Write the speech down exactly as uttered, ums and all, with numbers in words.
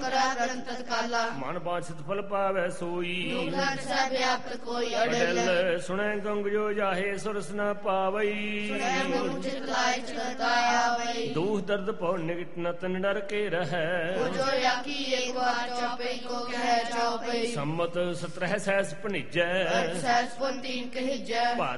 ਕਰਾ ਕਰਨ ਤਤਕਾਲਾ ਮਨ ਬਾਛਤ ਫਲ ਪਾਵੈ ਸੋਈ ਦੁਖਨ ਸਹਿ ਵਿਆਪਤ ਕੋਈ ਅੜਲ ਅਡਲ ਸੁਣੈ ਗੰਗ ਜੋ ਜਾਹੇ ਸੁਰਸ ਨ ਪਾਵਈ ਸੁਣੈ ਮੁਖ ਚਿਤ ਲਾਇ ਚਿਤਾਇਆ ਵਈ ਦੁਖ ਦਰਦ ਪਉ ਨਿਕਟ ਨ ਤਨ ਡਰ ਕੇ ਰਹੈ ਉਹ ਜੋ ਆਖੀ ਏਕ ਵਾਰ ਚੌਪਈ ਕੋ ਕਹਿ ਚੌਪਈ ਸੰਮਤ ਸਤਰਹਿ ਸਹਿਸ ਭਣੀਜੈ ਸਹਿਸ ਪੁਨ ਤੀਨ ਕਹਿਜੈ